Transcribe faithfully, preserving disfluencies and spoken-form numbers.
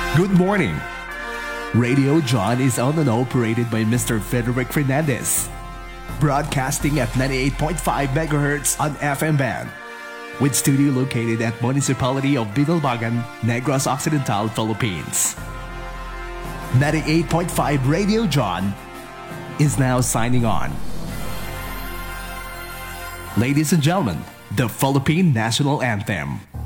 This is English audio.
Good morning. Radio John is owned and operated by Mister Frederick Fernandez. Broadcasting at ninety-eight point five megahertz on F M band. With studio located at Municipality of Binalbagan, Negros Occidental, Philippines. ninety-eight point five Radio John is now signing on. Ladies and gentlemen, the Philippine National Anthem.